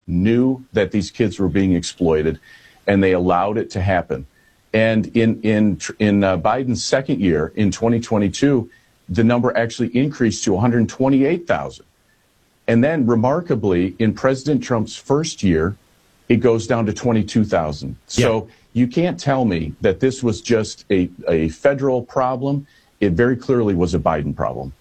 knew that these kids were being exploited, and they allowed it to happen. And in Biden's second year, in 2022, the number actually increased to 128,000. And then, remarkably, in President Trump's first year, it goes down to 22,000. So you can't tell me that this was just a federal problem. It very clearly was a Biden problem.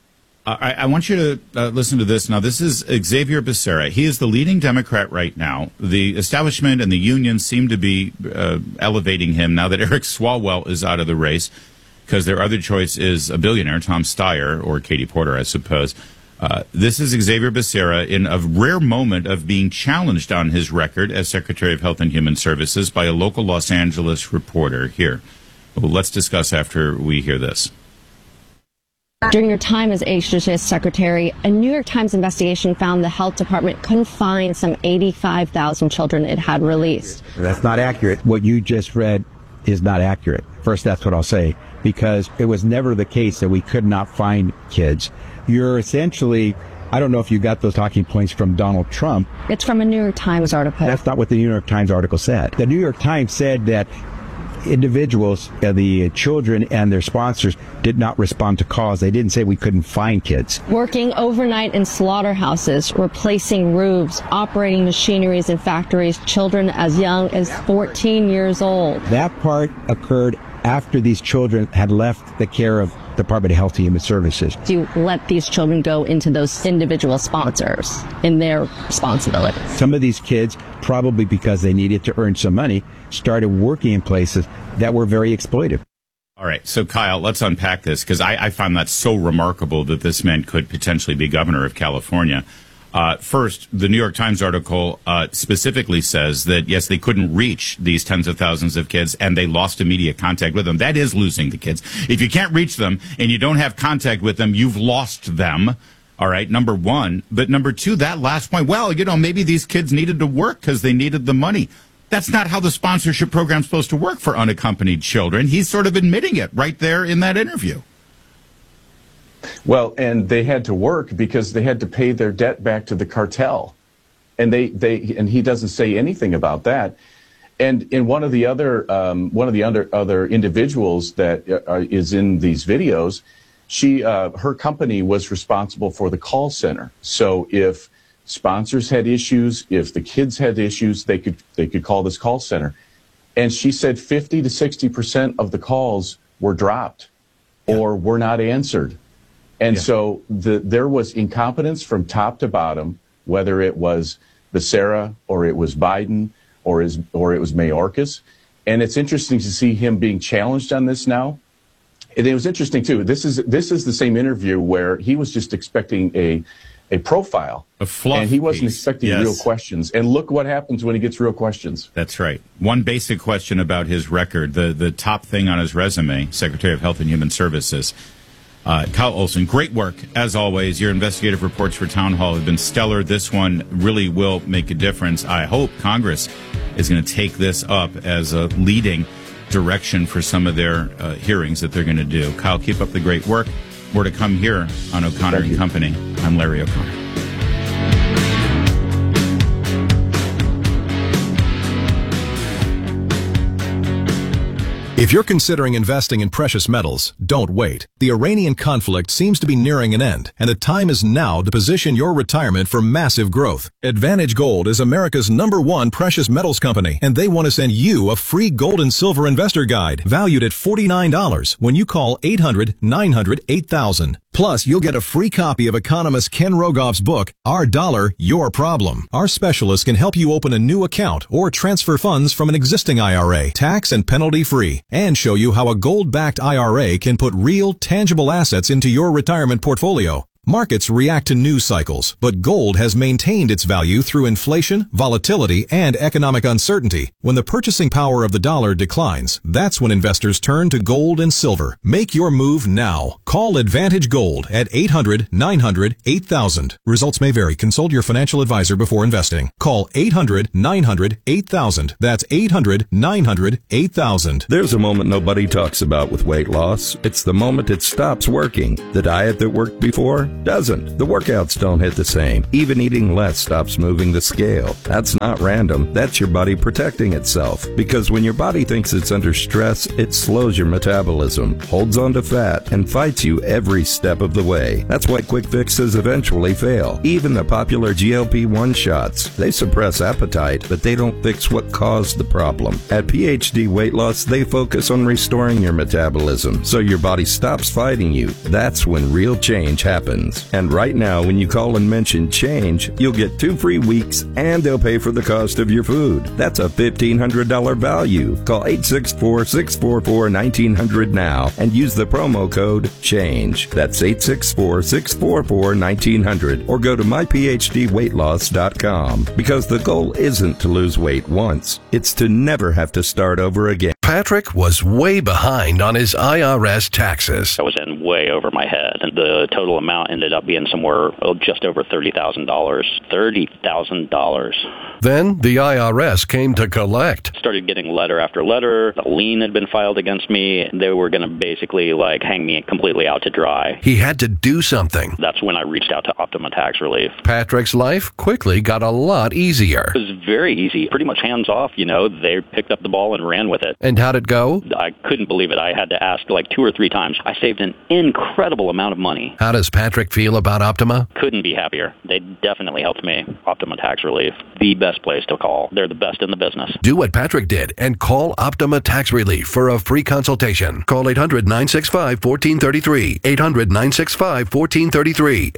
I want you to listen to this. Now, this is Xavier Becerra. He is the leading Democrat right now. The establishment and the unions seem to be elevating him now that Eric Swalwell is out of the race, because their other choice is a billionaire, Tom Steyer, or Katie Porter, I suppose. This is Xavier Becerra in a rare moment of being challenged on his record as Secretary of Health and Human Services by a local Los Angeles reporter. Here, well, let's discuss after we hear this. During your time as HHS Secretary, a New York Times investigation found the health department couldn't find some 85,000 children it had released. That's not accurate. What you just read is not accurate. First, that's what I'll say, because it was never the case that we could not find kids. You're essentially, I don't know if you got those talking points from Donald Trump. It's from a New York Times article. That's not what the New York Times article said. The New York Times said that individuals, the children and their sponsors, did not respond to calls. They didn't say we couldn't find kids. Working overnight in slaughterhouses, replacing roofs, operating machineries in factories, children as young as 14 years old. That part occurred after these children had left the care of Department of Health and Human Services. Do you let these children go into those individual sponsors in their responsibility? Some of these kids, probably because they needed to earn some money, started working in places that were very exploitive. All right, so Kyle, let's unpack this, because I find that so remarkable that this man could potentially be governor of California. First, the New York Times article specifically says that, yes, they couldn't reach these tens of thousands of kids, and they lost immediate contact with them. That is losing the kids. If you can't reach them and you don't have contact with them, you've lost them. All right, number one. But number two, that last point, well, maybe these kids needed to work because they needed the money. That's not how the sponsorship program's supposed to work for unaccompanied children. He's sort of admitting it right there in that interview. Well, and they had to work because they had to pay their debt back to the cartel, and and he doesn't say anything about that. And in one of the other individuals that is in these videos, her company was responsible for the call center. So if sponsors had issues, if the kids had issues, they could call this call center. And she said 50 to 60% of the calls were dropped or were not answered. And so there was incompetence from top to bottom, whether it was Becerra or it was Biden or it was Mayorkas. And it's interesting to see him being challenged on this now. And it was interesting, too. This is the same interview where he was just expecting a profile. A fluff and he wasn't piece. expecting real questions. And look what happens when he gets real questions. That's right. One basic question about his record, the top thing on his resume, Secretary of Health and Human Services. Kyle Olson, great work, as always. Your investigative reports for Town Hall have been stellar. This one really will make a difference. I hope Congress is going to take this up as a leading direction for some of their hearings that they're going to do. Kyle, keep up the great work. More to come here on O'Connor and Company. I'm Larry O'Connor. If you're considering investing in precious metals, don't wait. The Iranian conflict seems to be nearing an end, and the time is now to position your retirement for massive growth. Advantage Gold is America's #1 precious metals company, and they want to send you a free gold and silver investor guide valued at $49 when you call 800-900-8000. Plus, you'll get a free copy of economist Ken Rogoff's book, Our Dollar, Your Problem. Our specialists can help you open a new account or transfer funds from an existing IRA, tax and penalty free, and show you how a gold-backed IRA can put real, tangible assets into your retirement portfolio. Markets react to news cycles, but gold has maintained its value through inflation, volatility, and economic uncertainty. When the purchasing power of the dollar declines, that's when investors turn to gold and silver. Make your move now. Call Advantage Gold at 800-900-8000. Results may vary. Consult your financial advisor before investing. Call 800-900-8000. That's 800-900-8000. There's a moment nobody talks about with weight loss. It's the moment it stops working. The diet that worked before Doesn't. The workouts don't hit the same. Even eating less stops moving the scale. That's not random. That's your body protecting itself. Because when your body thinks it's under stress, it slows your metabolism, holds on to fat, and fights you every step of the way. That's why quick fixes eventually fail. Even the popular GLP-1 shots. They suppress appetite, but they don't fix what caused the problem. At PhD Weight Loss, they focus on restoring your metabolism so your body stops fighting you. That's when real change happens. And right now, when you call and mention change, you'll get 2 free weeks and they'll pay for the cost of your food. That's a $1,500 value. Call 864-644-1900 now and use the promo code CHANGE. That's 864-644-1900 or go to myphdweightloss.com, because the goal isn't to lose weight once. It's to never have to start over again. Patrick was way behind on his IRS taxes. I was in way over my head, and the total amount ended up being somewhere just over $30,000. $30,000. Then the IRS came to collect. Started getting letter after letter. A lien had been filed against me. They were going to basically hang me completely out to dry. He had to do something. That's when I reached out to Optima Tax Relief. Patrick's life quickly got a lot easier. It was very easy, pretty much hands off. They picked up the ball and ran with it. And how'd it go? I couldn't believe it. I had to ask 2 or 3 times. I saved an incredible amount of money. How does Patrick feel about Optima? Couldn't be happier. They definitely helped me. Optima Tax Relief, the best place to call. They're the best in the business. Do what Patrick did and call Optima Tax Relief for a free consultation. Call 800-965-1433. 800-965-1433.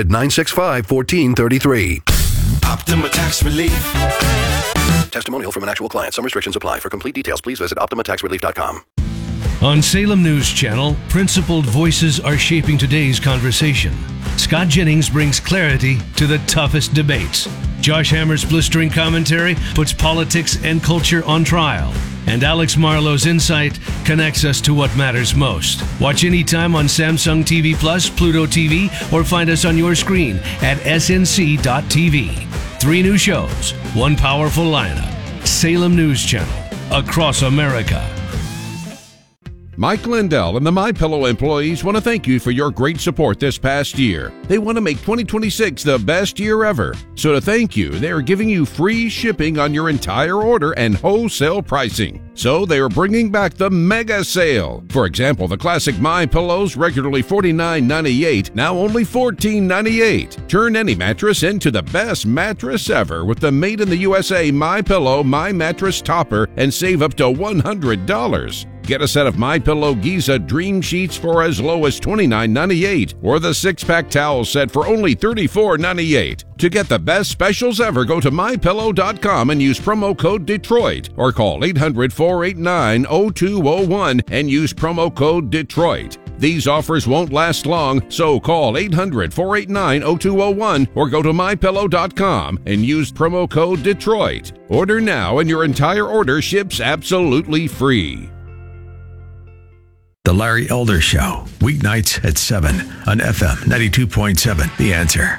800-965-1433. Optima Tax Relief. Testimonial from an actual client. Some restrictions apply. For complete details, please visit OptimaTaxRelief.com. On Salem News Channel, principled voices are shaping today's conversation. Scott Jennings brings clarity to the toughest debates. Josh Hammer's blistering commentary puts politics and culture on trial. And Alex Marlowe's insight connects us to what matters most. Watch anytime on Samsung TV Plus, Pluto TV, or find us on your screen at snc.tv. 3 new shows, 1 powerful lineup. Salem News Channel, across America. Mike Lindell and the MyPillow employees want to thank you for your great support this past year. They want to make 2026 the best year ever. So to thank you, they are giving you free shipping on your entire order and wholesale pricing. So they are bringing back the mega sale. For example, the classic MyPillows, regularly $49.98, now only $14.98. Turn any mattress into the best mattress ever with the made in the USA MyPillow My Mattress Topper and save up to $100. Get a set of MyPillow Giza Dream Sheets for as low as $29.98 or the 6-pack towel set for only $34.98. To get the best specials ever, go to MyPillow.com and use promo code Detroit or call 800-489-0201 and use promo code Detroit. These offers won't last long, so call 800-489-0201 or go to MyPillow.com and use promo code Detroit. Order now and your entire order ships absolutely free. The Larry Elder Show, weeknights at 7 on FM 92.7, The Answer.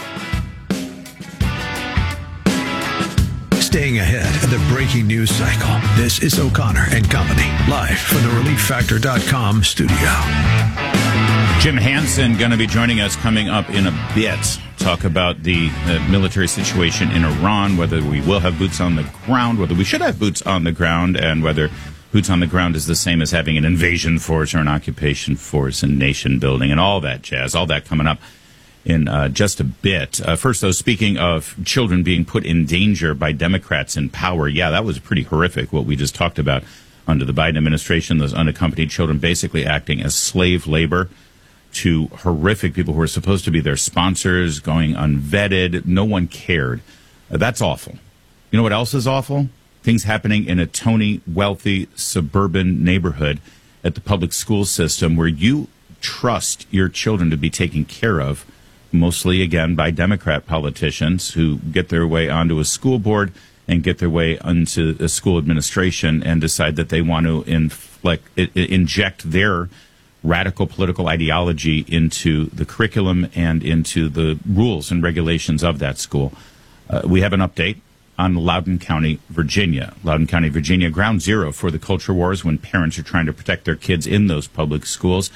Staying ahead of the breaking news cycle, this is O'Connor and Company, live from the ReliefFactor.com studio. Jim Hansen going to be joining us coming up in a bit. Talk about the military situation in Iran, whether we will have boots on the ground, whether we should have boots on the ground, and whether boots on the ground is the same as having an invasion force or an occupation force and nation building and all that jazz. All that coming up in just a bit. First, though, speaking of children being put in danger by Democrats in power, yeah, that was pretty horrific, what we just talked about under the Biden administration, those unaccompanied children basically acting as slave labor to horrific people who were supposed to be their sponsors, going unvetted. No one cared. That's awful. You know what else is awful? Things happening in a tony, wealthy, suburban neighborhood at the public school system where you trust your children to be taken care of, mostly, again, by Democrat politicians who get their way onto a school board and get their way into a school administration and decide that they want to inject their radical political ideology into the curriculum and into the rules and regulations of that school. We have an update on Loudoun County, Virginia. Loudoun County, Virginia, ground zero for the culture wars when parents are trying to protect their kids in those public schools.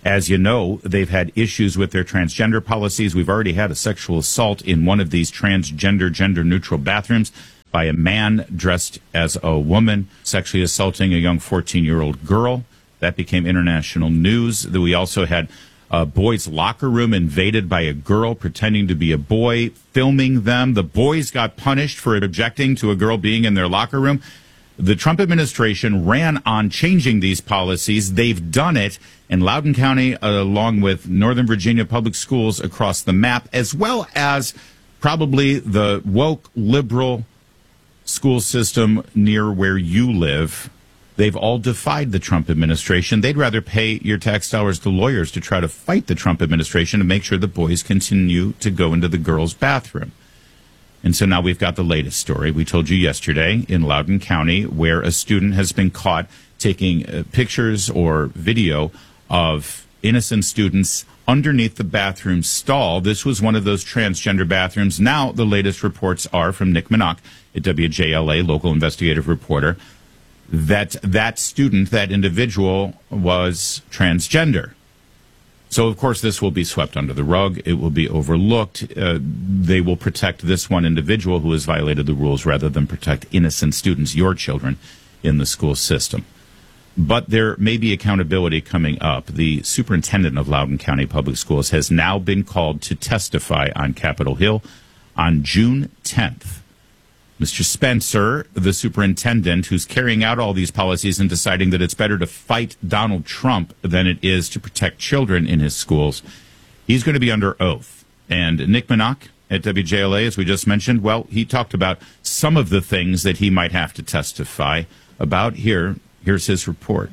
As you know, they've had issues with their transgender policies. We've already had a sexual assault in one of these transgender, gender-neutral bathrooms by a man dressed as a woman, sexually assaulting a young 14-year-old girl. That became international news. We also had a boys' locker room invaded by a girl pretending to be a boy, filming them. The boys got punished for objecting to a girl being in their locker room. The Trump administration ran on changing these policies. They've done it in Loudoun County, along with Northern Virginia public schools across the map, as well as probably the woke liberal school system near where you live. They've all defied the Trump administration. They'd rather pay your tax dollars to lawyers to try to fight the Trump administration to make sure the boys continue to go into the girls' bathroom. And so now we've got the latest story. We told you yesterday in Loudoun County where a student has been caught taking pictures or video of innocent students underneath the bathroom stall. This was one of those transgender bathrooms. Now the latest reports are from Nick Minock at WJLA, local investigative reporter, that student, that individual, was transgender. So, of course, this will be swept under the rug. It will be overlooked. They will protect this one individual who has violated the rules rather than protect innocent students, your children, in the school system. But there may be accountability coming up. The superintendent of Loudoun County Public Schools has now been called to testify on Capitol Hill on June 10th. Mr. Spencer, the superintendent who's carrying out all these policies and deciding that it's better to fight Donald Trump than it is to protect children in his schools, he's going to be under oath. And Nick Minock at WJLA, as we just mentioned, well, he talked about some of the things that he might have to testify about. Here's his report.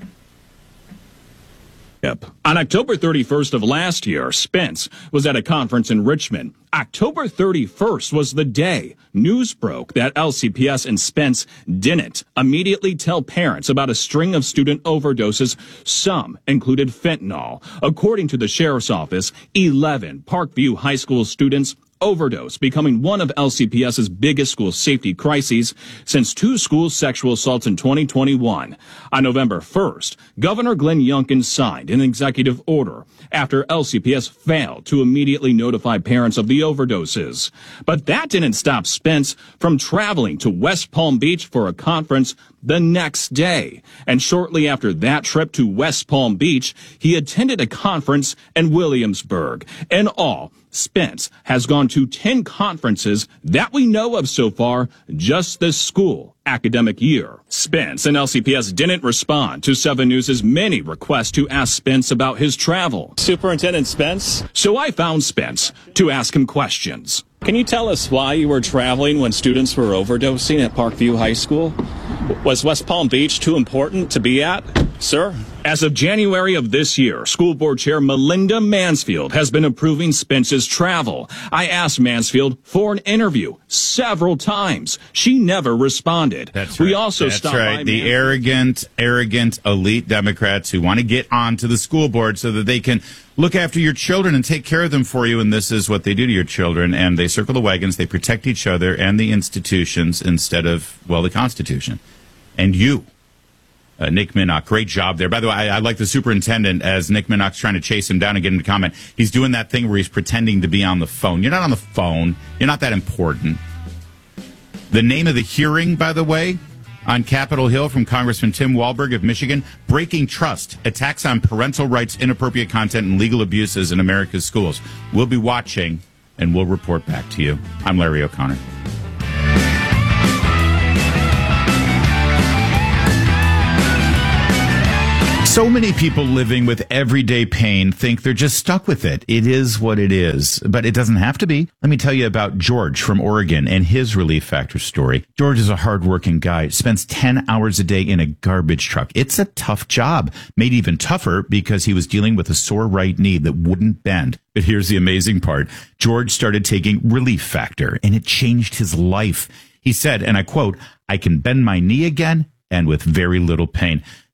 On October 31st of last year, Spence was at a conference in Richmond. October 31st was the day news broke that LCPS and Spence didn't immediately tell parents about a string of student overdoses. Some included fentanyl. According to the sheriff's office, 11 Parkview High School students overdose, becoming one of LCPS's biggest school safety crises since 2 school sexual assaults in 2021. On November 1st, Governor Glenn Youngkin signed an executive order after LCPS failed to immediately notify parents of the overdoses. But that didn't stop Spence from traveling to West Palm Beach for a conference the next day. And shortly after that trip to West Palm Beach, he attended a conference in Williamsburg. In all, Spence has gone to 10 conferences that we know of so far just this school academic year. Spence and LCPS didn't respond to 7 News' many requests to ask Spence about his travel. Superintendent Spence? So I found Spence to ask him questions. Can you tell us why you were traveling when students were overdosing at Parkview High School? Was West Palm Beach too important to be at, sir? As of January of this year, School Board Chair Melinda Mansfield has been approving Spence's travel. I asked Mansfield for an interview several times. She never responded. That's right. We also That's stopped right. by The arrogant elite Democrats who want to get onto the school board so that they can look after your children and take care of them for you. And this is what they do to your children. And they circle the wagons. They protect each other and the institutions instead of, well, the Constitution. And you. Nick Minock, great job there. By the way, I like the superintendent as Nick Minock's trying to chase him down and get him to comment. He's doing that thing where he's pretending to be on the phone. You're not on the phone. You're not that important. The name of the hearing, by the way, on Capitol Hill from Congressman Tim Walberg of Michigan, Breaking Trust, Attacks on Parental Rights, Inappropriate Content, and Legal Abuses in America's Schools. We'll be watching, and we'll report back to you. I'm Larry O'Connor. So many people living with everyday pain think they're just stuck with it. It is what it is, but it doesn't have to be. Let me tell you about George from Oregon and his Relief Factor story. George is a hardworking guy, spends 10 hours a day in a garbage truck. It's a tough job, made even tougher because he was dealing with a sore right knee that wouldn't bend. But here's the amazing part. George started taking Relief Factor, and it changed his life. He said, and I quote, "I can bend my knee again and with very little pain."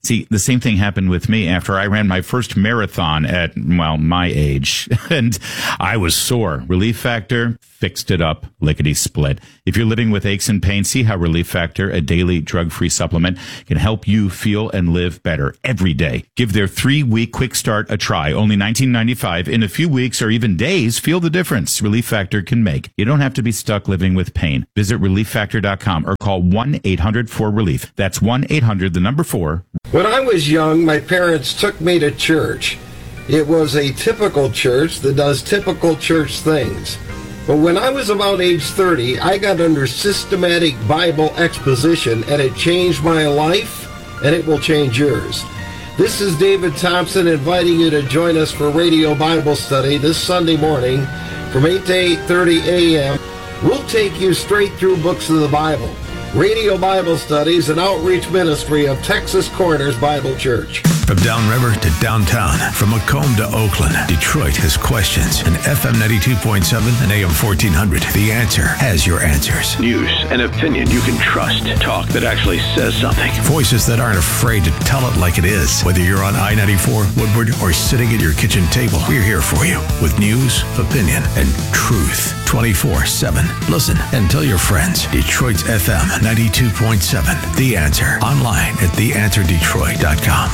See, the same thing happened with me after I ran my first marathon at, well, my age, and I was sore. Relief Factor fixed it up, lickety-split. If you're living with aches and pains, see how Relief Factor, a daily drug-free supplement, can help you feel and live better every day. Give their 3-week quick start a try, only $19.95. In a few weeks or even days, feel the difference Relief Factor can make. You don't have to be stuck living with pain. Visit ReliefFactor.com or call 1-800-4RELIEF. That's 1-800-4. When I was young, my parents took me to church. It was a typical church that does typical church things. But when I was about age 30, I got under systematic Bible exposition, and it changed my life, and it will change yours. This is David Thompson inviting you to join us for Radio Bible Study this Sunday morning from 8 to 8:30 a.m. We'll take you straight through books of the Bible. Radio Bible Studies, an outreach ministry of Texas Corners Bible Church. From downriver to downtown, from Macomb to Oakland, Detroit has questions. And FM 92.7 and AM 1400, The Answer has your answers. News and opinion you can trust. Talk that actually says something. Voices that aren't afraid to tell it like it is. Whether you're on I-94, Woodward, or sitting at your kitchen table, we're here for you with news, opinion, and truth. 24/7. Listen and tell your friends. Detroit's FM 92.7, The Answer. Online at theanswerdetroit.com.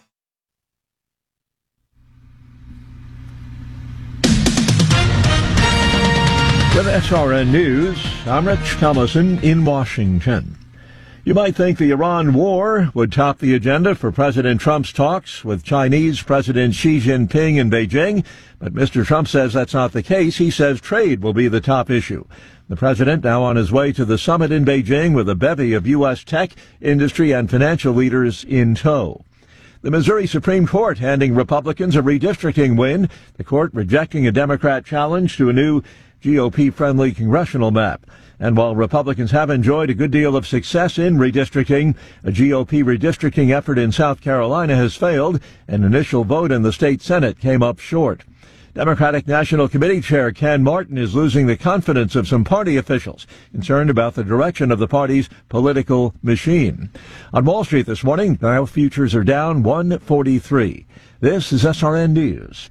With SRN News, I'm Rich Thomason in Washington. You might think the Iran war would top the agenda for President Trump's talks with Chinese President Xi Jinping in Beijing, but Mr. Trump says that's not the case. He says trade will be the top issue. The president now on his way to the summit in Beijing with a bevy of U.S. tech, industry, and financial leaders in tow. The Missouri Supreme Court handing Republicans a redistricting win, the court rejecting a Democrat challenge to a new GOP-friendly congressional map. And while Republicans have enjoyed a good deal of success in redistricting, a GOP redistricting effort in South Carolina has failed. An initial vote in the state Senate came up short. Democratic National Committee Chair Ken Martin is losing the confidence of some party officials, concerned about the direction of the party's political machine. On Wall Street this morning, Dow futures are down 143. This is SRN News.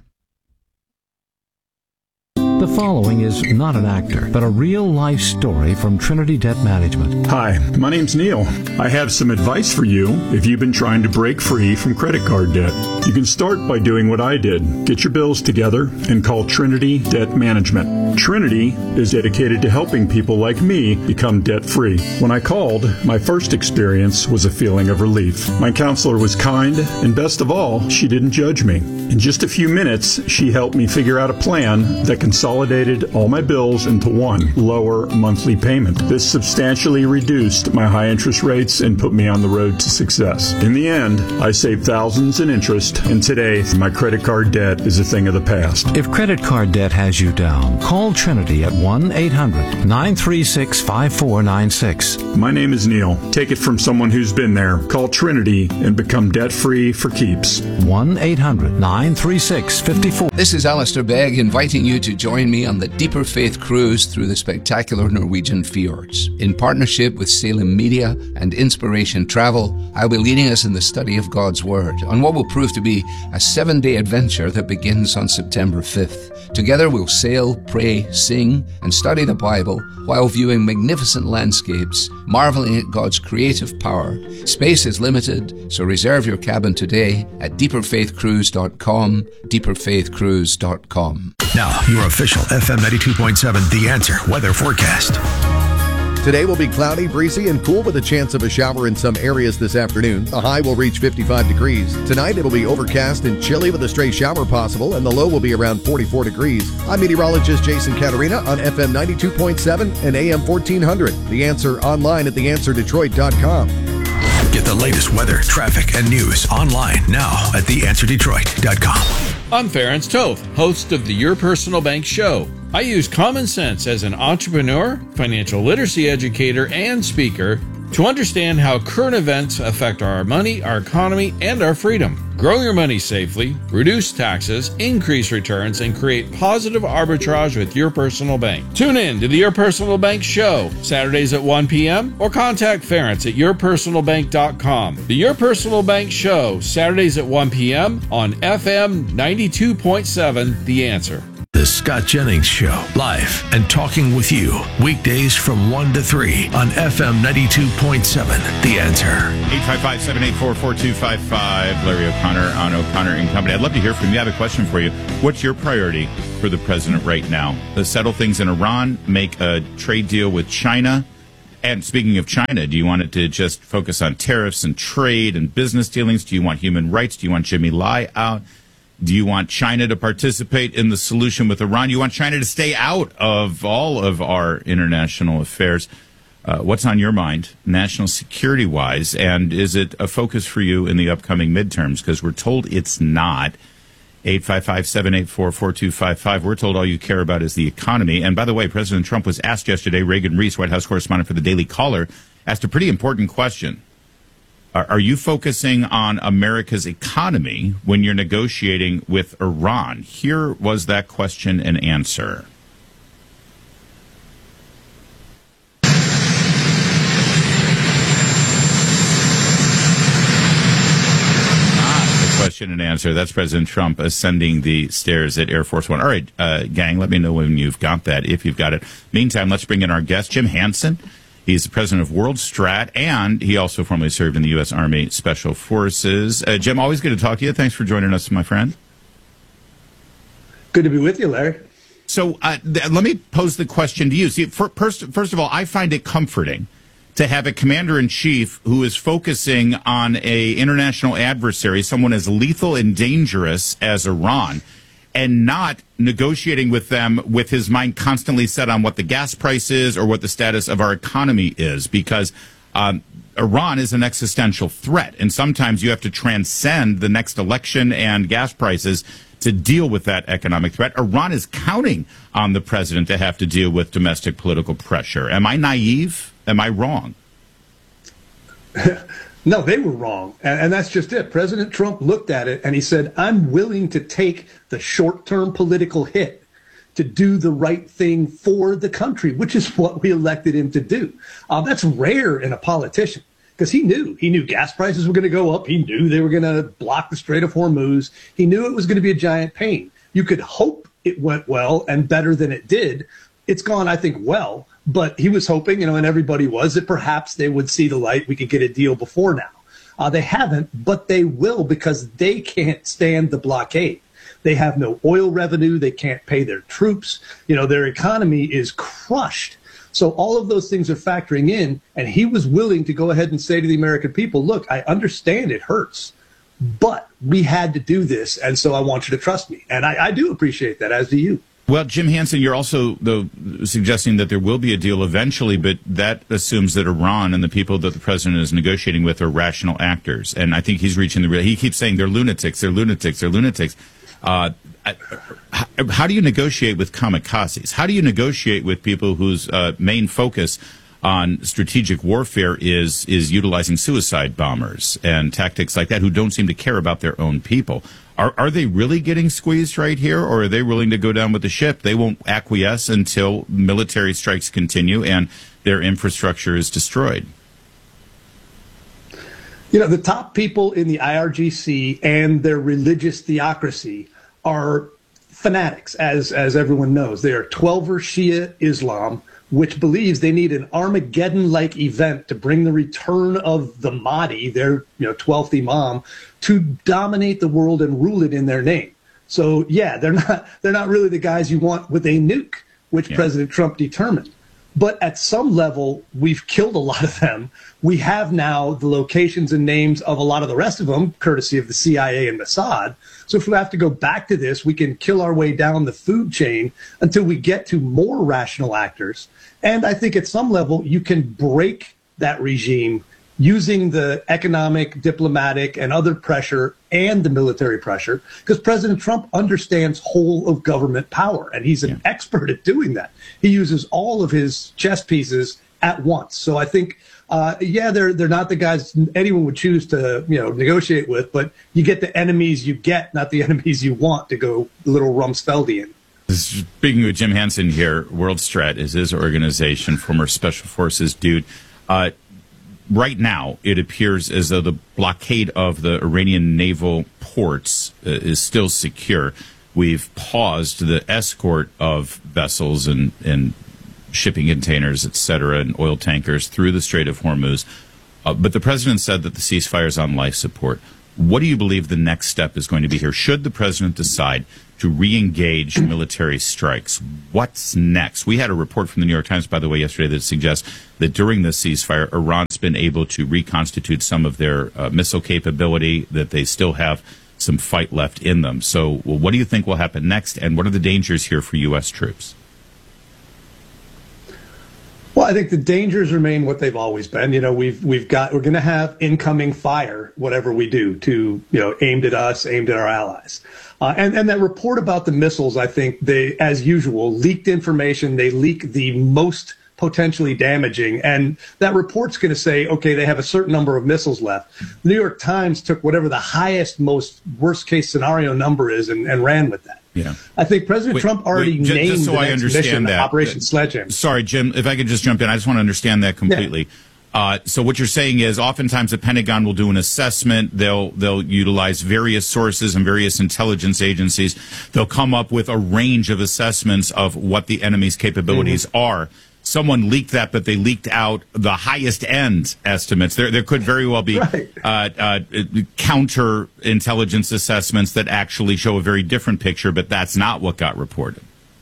The following is not an actor, but a real-life story from Trinity Debt Management. Hi, my name's Neil. I have some advice for you if you've been trying to break free from credit card debt. You can start by doing what I did. Get your bills together and call Trinity Debt Management. Trinity is dedicated to helping people like me become debt-free. When I called, my first experience was a feeling of relief. My counselor was kind, and best of all, she didn't judge me. In just a few minutes, she helped me figure out a plan that consolidated all my bills into one lower monthly payment. This substantially reduced my high interest rates and put me on the road to success. In the end, I saved thousands in interest, and today my credit card debt is a thing of the past. If credit card debt has you down, call Trinity at 1-800-936-5496. My name is Neil. Take it from someone who's been there. Call Trinity and become debt-free for keeps. 1-800-936-54. This is Alistair Begg inviting you to join me on the Deeper Faith Cruise through the spectacular Norwegian fjords. In partnership with Salem Media and Inspiration Travel, I'll be leading us in the study of God's Word on what will prove to be a 7-day adventure that begins on September 5th. Together we'll sail, pray, sing, and study the Bible while viewing magnificent landscapes, marveling at God's creative power. Space is limited, so reserve your cabin today at deeperfaithcruise.com, deeperfaithcruise.com. Now, your official FM 92.7 The Answer weather forecast. Today will be cloudy, breezy, and cool with a chance of a shower in some areas this afternoon. The high will reach 55 degrees. Tonight it'll be overcast and chilly with a stray shower possible, and the low will be around 44 degrees. I'm meteorologist Jason Caterina on FM 92.7 and AM 1400. The Answer online at theanswerdetroit.com. Get the latest weather, traffic, and news online now at theanswerdetroit.com. I'm Ference Toth, host of the Your Personal Bank Show. I use common sense as an entrepreneur, financial literacy educator, and speaker to understand how current events affect our money, our economy, and our freedom. Grow your money safely, reduce taxes, increase returns, and create positive arbitrage with Your Personal Bank. Tune in to the Your Personal Bank Show, Saturdays at 1 p.m. or contact Ference at yourpersonalbank.com. The Your Personal Bank Show, Saturdays at 1 p.m. on FM 92.7 The Answer. The Scott Jennings Show, live and talking with you, weekdays from 1 to 3 on FM 92.7 The Answer. 855-784-4255. Larry O'Connor on O'Connor and Company. I'd love to hear from you. I have a question for you. What's your priority for the president right now? Settle things in Iran, make a trade deal with China. And speaking of China, do you want it to just focus on tariffs and trade and business dealings? Do you want human rights? Do you want Jimmy Lai out? Do you want China to participate in the solution with Iran? You want China to stay out of all of our international affairs? What's on your mind, national security-wise? And is it a focus for you in the upcoming midterms? Because we're told it's not. 855-784-4255. We're told all you care about is the economy. And by the way, President Trump was asked yesterday, Reagan Reese, White House correspondent for the Daily Caller, asked a pretty important question. Are you focusing on America's economy when you're negotiating with Iran? Here was that question and answer. Question and answer. That's President Trump ascending the stairs at Air Force One. All right, gang, let me know when you've got that, if you've got it. Meantime, let's bring in our guest, Jim Hansen. He's the president of World Strat, and he also formerly served in the U.S. Army Special Forces. Jim, always good to talk to you. Thanks for joining us, my friend. Good to be with you, Larry. So let me pose the question to you. See, first of all, I find it comforting to have a commander-in-chief who is focusing on a international adversary, someone as lethal and dangerous as Iran, and not negotiating with them with his mind constantly set on what the gas price is or what the status of our economy is, because Iran is an existential threat. And sometimes you have to transcend the next election and gas prices to deal with that economic threat. Iran is counting on the president to have to deal with domestic political pressure. Am I naive? Am I wrong? No, they were wrong. And that's just it. President Trump looked at it and he said, I'm willing to take the short-term political hit to do the right thing for the country, which is what we elected him to do. That's rare in a politician because he knew gas prices were going to go up. He knew they were going to block the Strait of Hormuz. He knew it was going to be a giant pain. You could hope it went well and better than it did. It's gone, I think, well. But he was hoping, and everybody was, that perhaps they would see the light. We could get a deal before now. They haven't, but they will because they can't stand the blockade. They have no oil revenue. They can't pay their troops. Their economy is crushed. So all of those things are factoring in. And he was willing to go ahead and say to the American people, look, I understand it hurts, but we had to do this. And so I want you to trust me. And I do appreciate that, as do you. Well, Jim Hansen, you're also, though, suggesting that there will be a deal eventually, but that assumes that Iran and the people that the president is negotiating with are rational actors. And I think he's reaching he keeps saying they're lunatics, they're lunatics, they're lunatics. How do you negotiate with kamikazes? How do you negotiate with people whose main focus on strategic warfare is utilizing suicide bombers and tactics like that, who don't seem to care about their own people? Are they really getting squeezed right here, or are they willing to go down with the ship? They won't acquiesce until military strikes continue and their infrastructure is destroyed. The top people in the IRGC and their religious theocracy are fanatics, as everyone knows. They are 12er Shia Islam, which believes they need an Armageddon-like event to bring the return of the Mahdi, their 12th Imam, to dominate the world and rule it in their name. So yeah, they're not really the guys you want with a nuke, which President Trump determined. But at some level, we've killed a lot of them. We have now the locations and names of a lot of the rest of them, courtesy of the CIA and Mossad. So if we have to go back to this, we can kill our way down the food chain until we get to more rational actors. And I think at some level, you can break that regime using the economic, diplomatic, and other pressure and the military pressure, because President Trump understands whole of government power, and he's an expert at doing that. He uses all of his chess pieces at once. So I think, they're not the guys anyone would choose to, negotiate with, but you get the enemies you get, not the enemies you want, to go a little Rumsfeldian. Speaking with Jim Hansen here, World Strat is his organization, former Special Forces dude. Right now, it appears as though the blockade of the Iranian naval ports is still secure. We've paused the escort of vessels and shipping containers, et cetera, and oil tankers through the Strait of Hormuz. But the president said that the ceasefire is on life support. What do you believe the next step is going to be here? Should the president decide to re-engage military strikes, what's next? We had a report from the New York Times, by the way, yesterday that suggests that during the ceasefire, Iran's been able to reconstitute some of their missile capability, that they still have some fight left in them. So what do you think will happen next, and what are the dangers here for U.S. troops? Well, I think the dangers remain what they've always been. We're going to have incoming fire, whatever we do, to aimed at us, aimed at our allies. And that report about the missiles, I think they, as usual, leaked information. They leak the most potentially damaging. And that report's going to say, okay, they have a certain number of missiles left. The New York Times took whatever the highest, most worst case scenario number is and ran with that. Yeah. I think President Trump already named just so the I next understand mission, that. Operation Sledgehammer. Sorry, Jim, if I could just jump in. I just want to understand that completely. Yeah. So what you're saying is oftentimes the Pentagon will do an assessment. They'll utilize various sources and various intelligence agencies. They'll come up with a range of assessments of what the enemy's capabilities are. Someone leaked that, but they leaked out the highest end estimates. There could very well be counter intelligence assessments that actually show a very different picture, but that's not what got reported.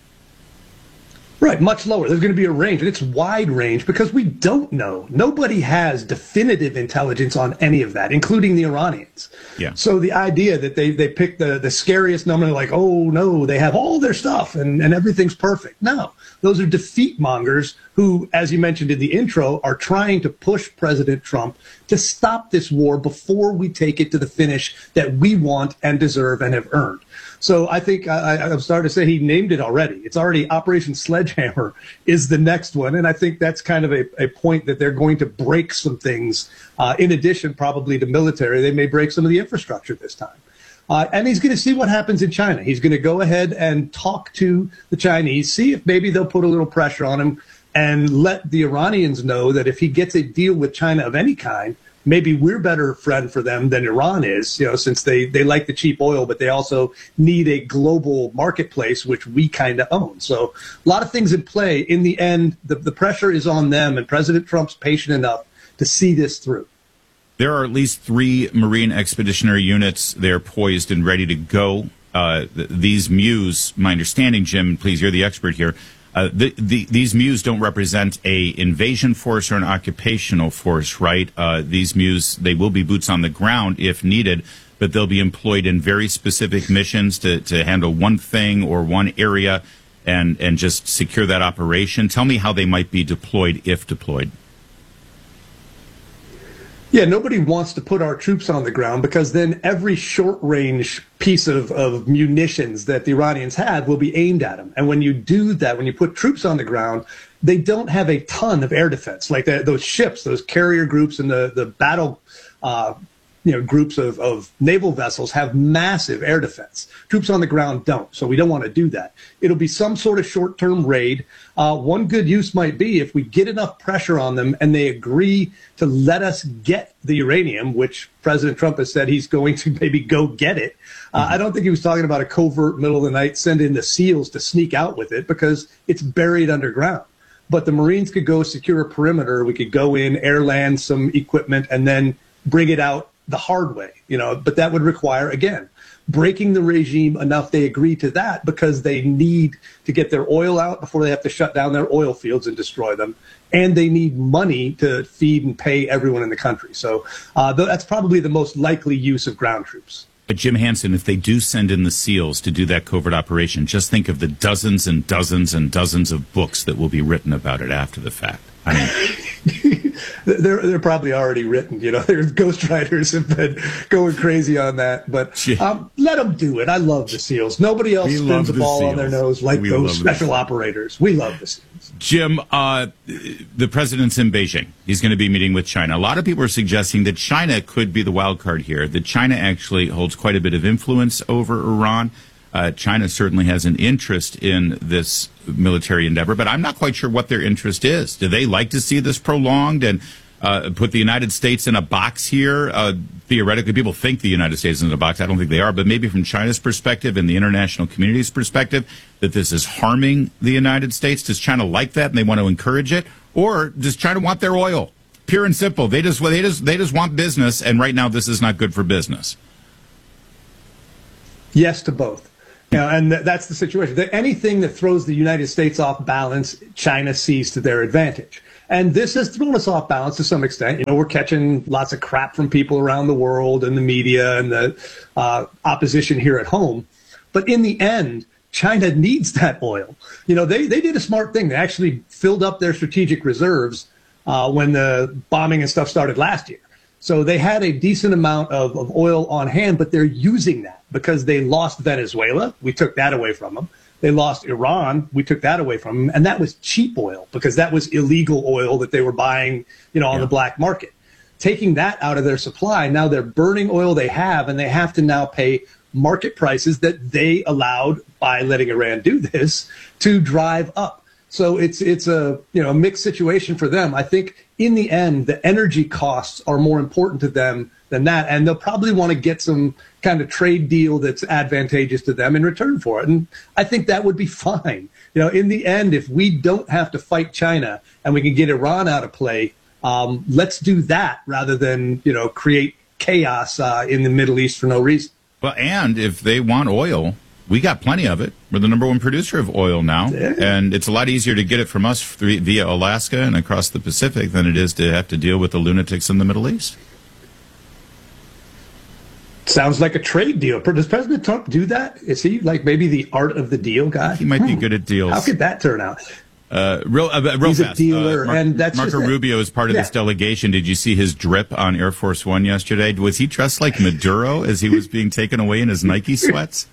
Right, much lower. There's going to be a range, and it's wide range because we don't know. Nobody has definitive intelligence on any of that, including the Iranians. Yeah. So the idea that they pick the scariest number, like, oh, no, they have all their stuff and everything's perfect. No, those are defeat mongers who, as you mentioned in the intro, are trying to push President Trump to stop this war before we take it to the finish that we want and deserve and have earned. So I think I'm starting to say he named it already. It's already Operation Sledgehammer is the next one. And I think that's kind of a point that they're going to break some things. In addition, probably to military, they may break some of the infrastructure this time. And he's going to see what happens in China. He's going to go ahead and talk to the Chinese, see if maybe they'll put a little pressure on him and let the Iranians know that if he gets a deal with China of any kind, maybe we're better friend for them than Iran is, since they like the cheap oil, but they also need a global marketplace, which we kind of own. So a lot of things in play. In the end, the pressure is on them, and President Trump's patient enough to see this through. There are at least 3 Marine Expeditionary Units. They're poised and ready to go. These MEUs, my understanding, Jim, please, you're the expert here, these MEUs don't represent a invasion force or an occupational force, right? These MEUs, they will be boots on the ground if needed, but they'll be employed in very specific missions to handle one thing or one area and just secure that operation. Tell me how they might be deployed if deployed. Yeah, nobody wants to put our troops on the ground because then every short-range piece of munitions that the Iranians have will be aimed at them. And when you do that, when you put troops on the ground, they don't have a ton of air defense. Like those ships, those carrier groups and the battle groups of naval vessels have massive air defense. Troops on the ground don't, so we don't want to do that. It'll be some sort of short-term raid. One good use might be if we get enough pressure on them and they agree to let us get the uranium, which President Trump has said he's going to maybe go get it. I don't think he was talking about a covert middle of the night, send in the SEALs to sneak out with it because it's buried underground. But the Marines could go secure a perimeter. We could go in, air land some equipment, and then bring it out the hard way, but that would require, again, breaking the regime enough they agree to that because they need to get their oil out before they have to shut down their oil fields and destroy them. And they need money to feed and pay everyone in the country. So that's probably the most likely use of ground troops. But Jim Hansen, if they do send in the SEALs to do that covert operation, just think of the dozens and dozens and dozens of books that will be written about it after the fact. I mean, they're probably already written. There's ghostwriters have been going crazy on that. But let them do it. I love the SEALs. Nobody else spins the ball on their nose like those special operators. We love the SEALs. Jim, the president's in Beijing. He's going to be meeting with China. A lot of people are suggesting that China could be the wild card here, that China actually holds quite a bit of influence over Iran. China certainly has an interest in this military endeavor, but I'm not quite sure what their interest is. Do they like to see this prolonged and put the United States in a box here? Theoretically, people think the United States is in a box. I don't think they are, but maybe from China's perspective and the international community's perspective, that this is harming the United States. Does China like that and they want to encourage it? Or does China want their oil? Pure and simple. They just want business, and right now this is not good for business. Yes to both. And that's the situation. Anything that throws the United States off balance, China sees to their advantage. And this has thrown us off balance to some extent. We're catching lots of crap from people around the world and the media and the opposition here at home. But in the end, China needs that oil. They did a smart thing. They actually filled up their strategic reserves when the bombing and stuff started last year. So they had a decent amount of oil on hand, but they're using that because they lost Venezuela. We took that away from them. They lost Iran. We took that away from them. And that was cheap oil because that was illegal oil that they were buying, on the black market. Taking that out of their supply, now they're burning oil they have, and they have to now pay market prices that they allowed by letting Iran do this to drive up. So it's a mixed situation for them. I think in the end, the energy costs are more important to them than that, and they'll probably want to get some kind of trade deal that's advantageous to them in return for it. And I think that would be fine. In the end, if we don't have to fight China and we can get Iran out of play, let's do that rather than create chaos in the Middle East for no reason. Well, and if they want oil, we got plenty of it. We're the number one producer of oil now, and it's a lot easier to get it from us via Alaska and across the Pacific than it is to have to deal with the lunatics in the Middle East. Sounds like a trade deal. Does President Trump do that? Is he like maybe the art of the deal guy? He might be good at deals. How could that turn out? Real He's fast. A dealer, and that's Marco Rubio is part of this delegation. Did you see his drip on Air Force One yesterday? Was he dressed like Maduro as he was being taken away in his Nike sweats?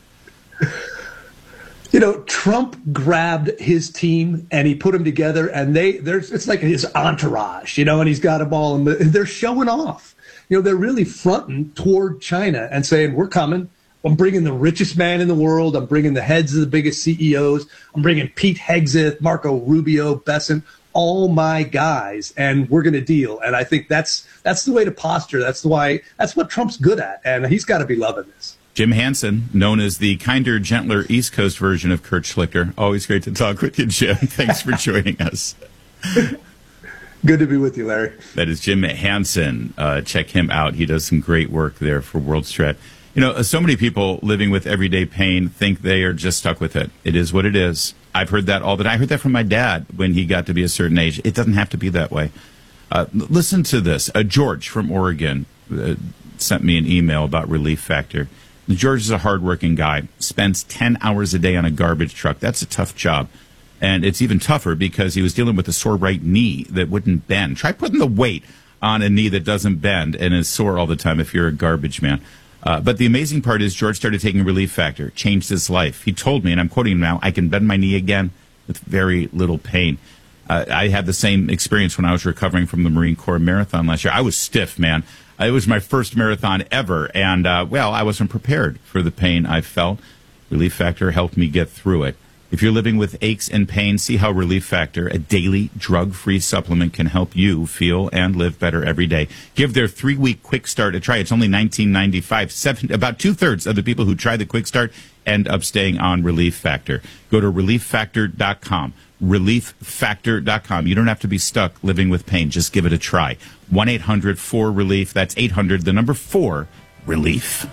Trump grabbed his team and he put them together, and it's like his entourage, and he's got them all, and they're showing off. They're really fronting toward China and saying, we're coming. I'm bringing the richest man in the world. I'm bringing the heads of the biggest CEOs. I'm bringing Pete Hegseth, Marco Rubio, Bessent, all my guys, and we're going to deal. And I think that's the way to posture. That's what Trump's good at, and he's got to be loving this. Jim Hansen, known as the kinder, gentler East Coast version of Kurt Schlichter. Always great to talk with you, Jim. Thanks for joining us. Good to be with you, Larry. That is Jim Hansen. Check him out. He does some great work there for WorldStrat. So many people living with everyday pain think they are just stuck with it. It is what it is. I've heard that all the time. I heard that from my dad when he got to be a certain age. It doesn't have to be that way. Listen to this. George from Oregon sent me an email about Relief Factor. George is a hardworking guy, spends 10 hours a day on a garbage truck. That's a tough job. And it's even tougher because he was dealing with a sore right knee that wouldn't bend. Try putting the weight on a knee that doesn't bend and is sore all the time if you're a garbage man. But the amazing part is George started taking Relief Factor, changed his life. He told me, and I'm quoting him now, I can bend my knee again with very little pain. I had the same experience when I was recovering from the Marine Corps marathon last year. I was stiff, man. It was my first marathon ever, and, I wasn't prepared for the pain I felt. Relief Factor helped me get through it. If you're living with aches and pains, see how Relief Factor, a daily drug-free supplement, can help you feel and live better every day. Give their 3-week Quick Start a try. It's only $19.95. About 2/3 of the people who try the Quick Start end up staying on Relief Factor. Go to ReliefFactor.com. ReliefFactor.com. You don't have to be stuck living with pain. Just give it a try. 1-800-4-RELIEF. That's 800, the number 4, RELIEF.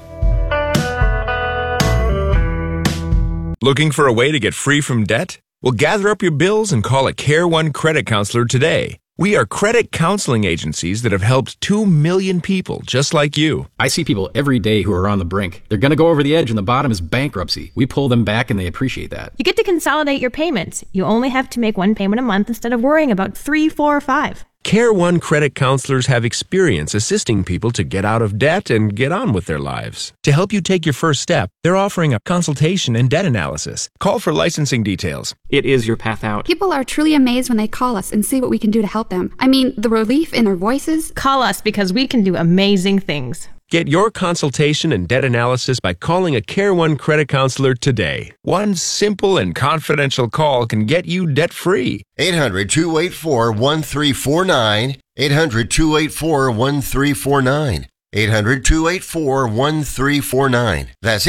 Looking for a way to get free from debt? Well, gather up your bills and call a Care One credit counselor today. We are credit counseling agencies that have helped 2 million people just like you. I see people every day who are on the brink. They're going to go over the edge and the bottom is bankruptcy. We pull them back and they appreciate that. You get to consolidate your payments. You only have to make one payment a month instead of worrying about 3, 4, or 5. Care One credit counselors have experience assisting people to get out of debt and get on with their lives. To help you take your first step, they're offering a consultation and debt analysis. Call for licensing details. It is your path out. People are truly amazed when they call us and see what we can do to help them. I mean, the relief in their voices. Call us because we can do amazing things. Get your consultation and debt analysis by calling a Care One credit counselor today. One simple and confidential call can get you debt-free. 800-284-1349. 800-284-1349. 800-284-1349. That's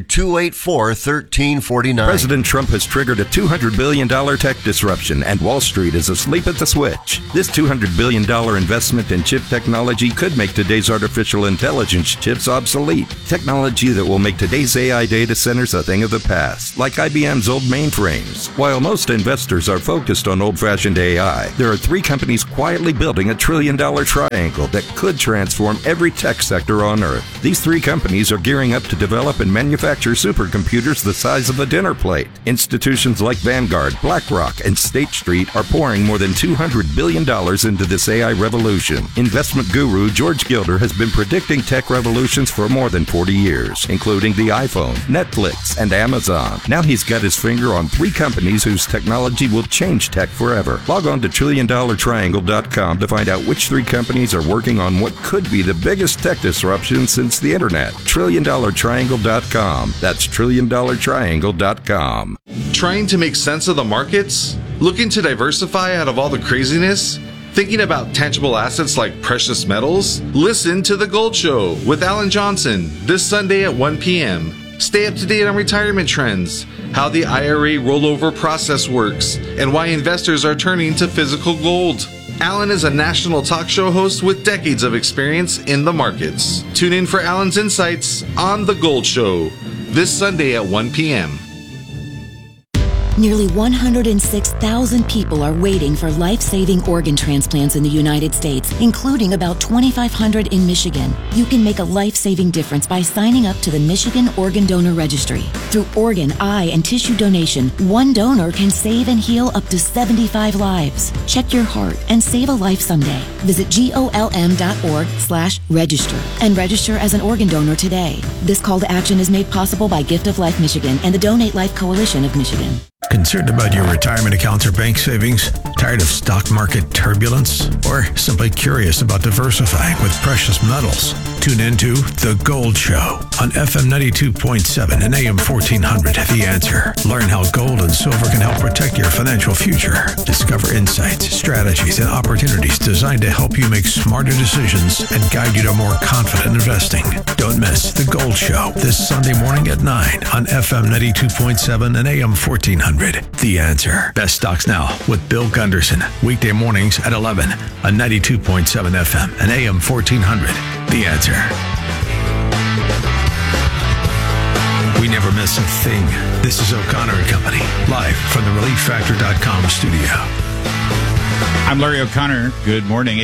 800-284-1349. President Trump has triggered a $200 billion tech disruption, and Wall Street is asleep at the switch. This $200 billion investment in chip technology could make today's artificial intelligence chips obsolete. Technology that will make today's AI data centers a thing of the past, like IBM's old mainframes. While most investors are focused on old-fashioned AI, there are 3 companies quietly building a $1 trillion triangle that could transform every tech sector on Earth. These 3 companies are gearing up to develop and manufacture supercomputers the size of a dinner plate. Institutions like Vanguard, BlackRock, and State Street are pouring more than $200 billion into this AI revolution. Investment guru George Gilder has been predicting tech revolutions for more than 40 years, including the iPhone, Netflix, and Amazon. Now he's got his finger on 3 companies whose technology will change tech forever. Log on to TrillionDollarTriangle.com to find out which 3 companies are working on what could be the biggest tech disruption since the internet. TrillionDollarTriangle.com. That's TrillionDollarTriangle.com. Trying to make sense of the markets? Looking to diversify out of all the craziness? Thinking about tangible assets like precious metals? Listen to The Gold Show with Alan Johnson this Sunday at 1 p.m. Stay up to date on retirement trends, how the IRA rollover process works, and why investors are turning to physical gold. Alan is a national talk show host with decades of experience in the markets. Tune in for Alan's insights on The Gold Show this Sunday at 1 p.m. Nearly 106,000 people are waiting for life-saving organ transplants in the United States, including about 2,500 in Michigan. You can make a life-saving difference by signing up to the Michigan Organ Donor Registry. Through organ, eye, and tissue donation, one donor can save and heal up to 75 lives. Check your heart and save a life someday. Visit golm.org/register and register as an organ donor today. This call to action is made possible by Gift of Life Michigan and the Donate Life Coalition of Michigan. Concerned about your retirement accounts or bank savings? Tired of stock market turbulence? Or simply curious about diversifying with precious metals? Tune into The Gold Show on FM 92.7 and AM 1400. The Answer. Learn how gold and silver can help protect your financial future. Discover insights, strategies, and opportunities designed to help you make smarter decisions and guide you to more confident investing. Don't miss The Gold Show this Sunday morning at 9 on FM 92.7 and AM 1400. The Answer. Best Stocks Now with Bill Gunderson. Weekday mornings at 11 on 92.7 FM and AM 1400. The Answer. We never miss a thing. This is O'Connor and Company, live from the ReliefFactor.com studio. I'm Larry O'Connor. Good morning.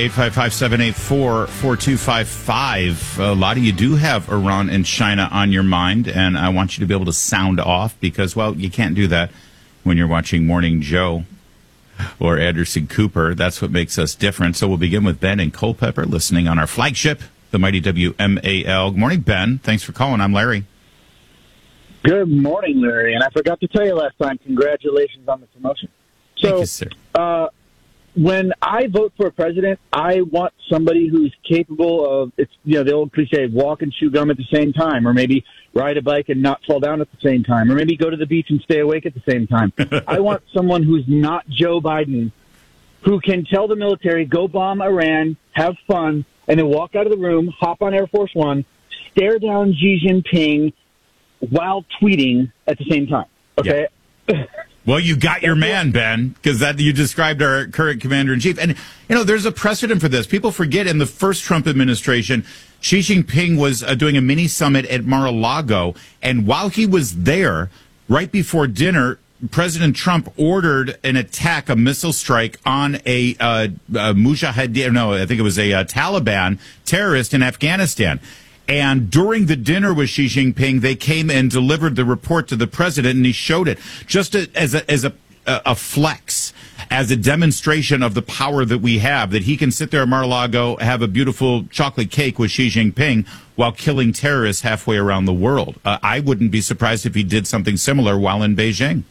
855-784-4255. A lot of you do have Iran and China on your mind, and I want you to be able to sound off because, well, you can't do that when you're watching Morning Joe or Anderson Cooper. That's what makes us different. So we'll begin with Ben in Culpeper, listening on our flagship, the mighty WMAL. Good morning, Ben. Thanks for calling. I'm Larry. Good morning, Larry. And I forgot to tell you last time, congratulations on the promotion. Thank you, sir. When I vote for a president, I want somebody who's capable of, it's the old cliche, walk and chew gum at the same time, or maybe ride a bike and not fall down at the same time, or maybe go to the beach and stay awake at the same time. I want someone who's not Joe Biden, who can tell the military, go bomb Iran, have fun, and then walk out of the room, hop on Air Force One, stare down Xi Jinping while tweeting at the same time. Okay? Yeah. Well, you got your man, Ben, because that you described our current commander-in-chief. And, there's a precedent for this. People forget in the first Trump administration, Xi Jinping was doing a mini-summit at Mar-a-Lago. And while he was there, right before dinner, President Trump ordered an attack, a missile strike on a Mujahideen, no, I think it was a Taliban terrorist in Afghanistan. And during the dinner with Xi Jinping, they came and delivered the report to the president, and he showed it just as a flex. as a demonstration of the power that we have, that he can sit there at Mar-a-Lago, have a beautiful chocolate cake with Xi Jinping while killing terrorists halfway around the world. I wouldn't be surprised if he did something similar while in Beijing.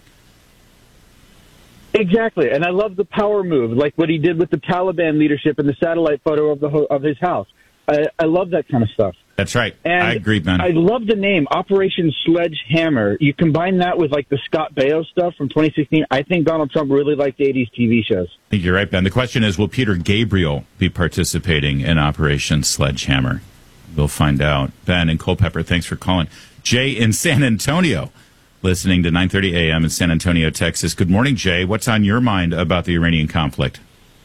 Exactly, and I love the power move, like what he did with the Taliban leadership and the satellite photo of his house. I love that kind of stuff. That's right. And I agree, Ben. I love the name, Operation Sledgehammer. You combine that with like the Scott Baio stuff from 2016. I think Donald Trump really liked 80s TV shows. I think you're right, Ben. The question is, will Peter Gabriel be participating in Operation Sledgehammer? We'll find out. Ben and Culpeper, thanks for calling. Jay in San Antonio, listening to 9:30 a.m. in San Antonio, Texas. Good morning, Jay. What's on your mind about the Iranian conflict?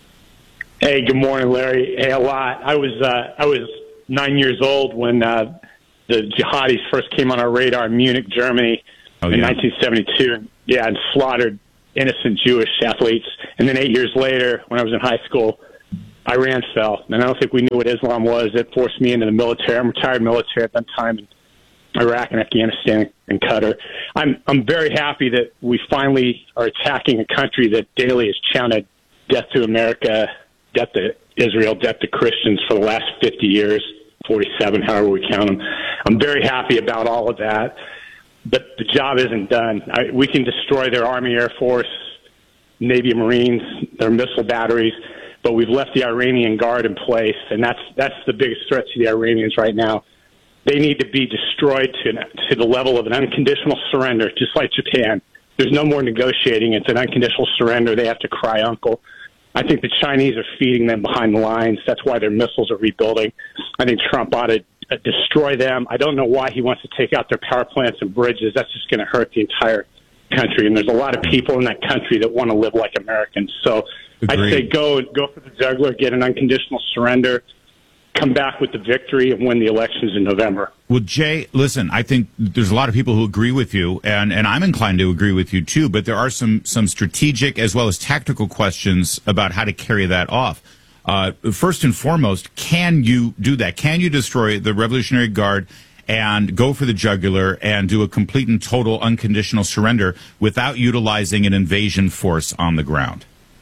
Hey, good morning, Larry. Hey, a lot. I was 9 years old when the jihadis first came on our radar in Munich, Germany in 1972. And slaughtered innocent Jewish athletes. And then 8 years later, when I was in high school, Iran fell. And I don't think we knew what Islam was. It forced me into the military. I'm retired military at that time in Iraq and Afghanistan and Qatar. I'm very happy that we finally are attacking a country that daily has chanted death to America, death to Israel, death to Christians for the last 50 years, 47, however we count them. I'm very happy about all of that, but the job isn't done. We can destroy their Army, Air Force, Navy, Marines, their missile batteries, but we've left the Iranian Guard in place, and that's the biggest threat to the Iranians right now. They need to be destroyed to the level of an unconditional surrender, just like Japan. There's no more negotiating. It's an unconditional surrender. They have to cry uncle. I think the Chinese are feeding them behind the lines. That's why their missiles are rebuilding. I think Trump ought to destroy them. I don't know why he wants to take out their power plants and bridges. That's just going to hurt the entire country. And there's a lot of people in that country that want to live like Americans. So I'd say go for the jugular, get an unconditional surrender, come back with the victory, and win the elections in November. Well, Jay, listen, I think there's a lot of people who agree with you, and I'm inclined to agree with you, too, but there are some strategic as well as tactical questions about how to carry that off. First and foremost, can you do that? Can you destroy the Revolutionary Guard and go for the jugular and do a complete and total unconditional surrender without utilizing an invasion force on the ground?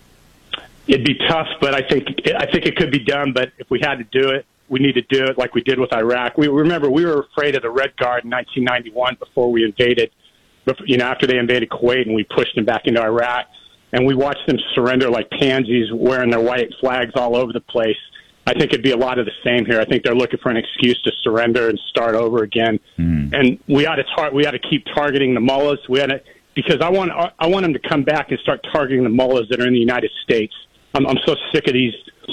It'd be tough, but I think it could be done. But if we had to do it, we need to do it like we did with Iraq. We were afraid of the Red Guard in 1991 before we invaded. After they invaded Kuwait and we pushed them back into Iraq, and we watched them surrender like pansies, wearing their white flags all over the place. I think it'd be a lot of the same here. I think they're looking for an excuse to surrender and start over again. And we ought to keep targeting the mullahs. Because I want them to come back and start targeting the mullahs that are in the United States. I'm so sick of these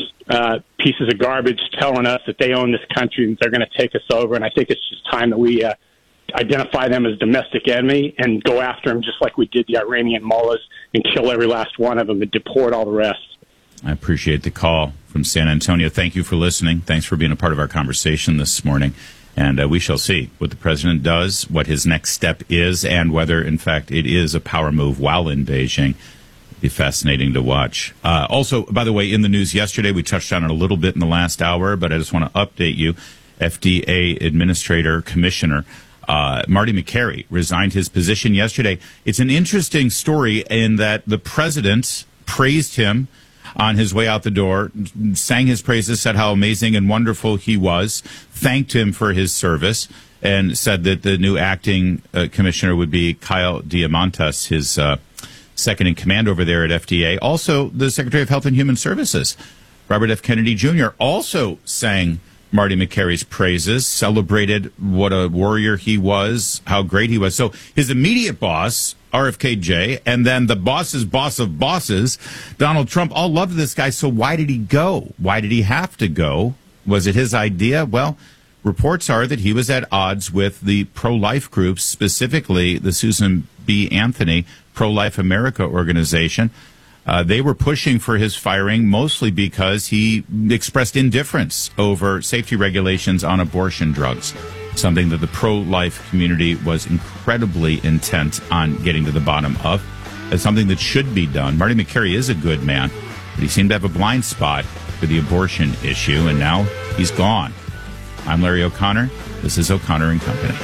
pieces of garbage telling us that they own this country and they're going to take us over. And I think it's just time that we identify them as domestic enemy and go after them just like we did the Iranian mullahs and kill every last one of them and deport all the rest. I appreciate the call from San Antonio. Thank you for listening. Thanks for being a part of our conversation this morning. And we shall see what the president does, what his next step is, and whether, in fact, it is a power move while in Beijing. Be fascinating to watch. Also, by the way, in the news yesterday, we touched on it a little bit in the last hour, but I just want to update you. FDA Administrator Commissioner Marty Makary resigned his position yesterday. It's an interesting story in that the president praised him on his way out the door, sang his praises, said how amazing and wonderful he was, thanked him for his service, and said that the new acting commissioner would be Kyle Diamandis, his second in command over there at FDA. Also, the Secretary of Health and Human Services, Robert F. Kennedy Jr., also sang Marty Makary's praises, celebrated what a warrior he was, how great he was. So his immediate boss, RFKJ, and then the boss's boss of bosses, Donald Trump, all loved this guy. So why did he go? Why did he have to go? Was it his idea? Well, reports are that he was at odds with the pro-life groups, specifically the Susan B. Anthony Pro-Life America organization. They were pushing for his firing mostly because he expressed indifference over safety regulations on abortion drugs, something that the pro-life community was incredibly intent on getting to the bottom of, as something that should be done. Marty Makary is a good man, but he seemed to have a blind spot for the abortion issue, and now he's gone. I'm Larry O'Connor. This is O'Connor and Company.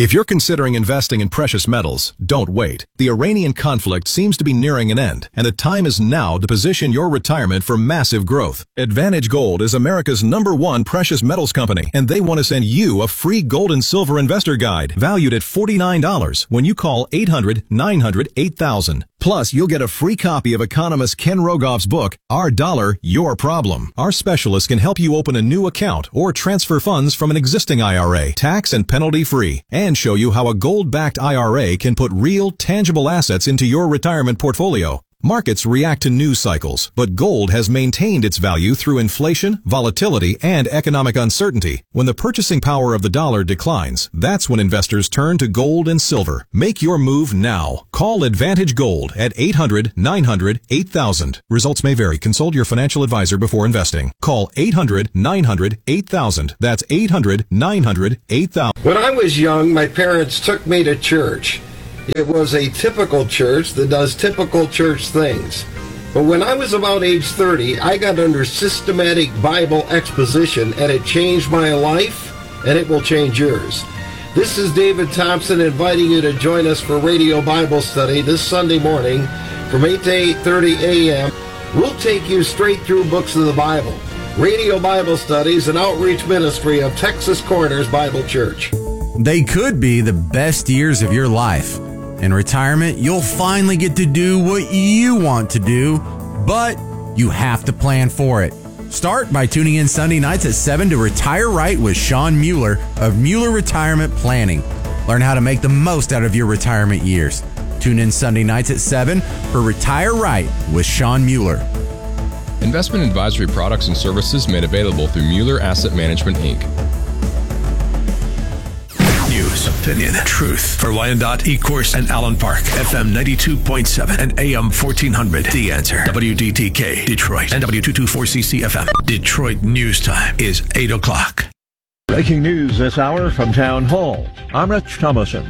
If you're considering investing in precious metals, don't wait. The Iranian conflict seems to be nearing an end, and the time is now to position your retirement for massive growth. Advantage Gold is America's #1 precious metals company, and they want to send you a free gold and silver investor guide valued at $49 when you call 800-900-8000. Plus, you'll get a free copy of economist Ken Rogoff's book, Our Dollar, Your Problem. Our specialists can help you open a new account or transfer funds from an existing IRA, tax and penalty free, and show you how a gold-backed IRA can put real, tangible assets into your retirement portfolio. Markets react to news cycles, but gold has maintained its value through inflation, volatility, and economic uncertainty. When the purchasing power of the dollar declines, that's when investors turn to gold and silver. Make your move now. Call Advantage Gold at 800-900-8000. Results may vary. Consult your financial advisor before investing. Call 800-900-8000. That's 800-900-8000. When I was young, my parents took me to church. It was a typical church that does typical church things. But when I was about age 30, I got under systematic Bible exposition, and it changed my life, and it will change yours. This is David Thompson inviting you to join us for Radio Bible Study this Sunday morning from 8 to 8:30 a.m. We'll take you straight through books of the Bible. Radio Bible Study is an outreach ministry of Texas Corners Bible Church. They could be the best years of your life. In retirement, you'll finally get to do what you want to do, but you have to plan for it. Start by tuning in Sunday nights at 7 to Retire Right with Sean Mueller of Mueller Retirement Planning. Learn how to make the most out of your retirement years. Tune in Sunday nights at 7 for Retire Right with Sean Mueller. Investment advisory products and services made available through Mueller Asset Management, Inc. News, opinion, truth. For Wyandotte, Ecorse, and Allen Park. FM 92.7 and AM 1400. The Answer. WDTK, Detroit. And W224CC FM. Detroit News Time is 8 o'clock. Breaking news this hour from Town Hall. I'm Rich Thomason.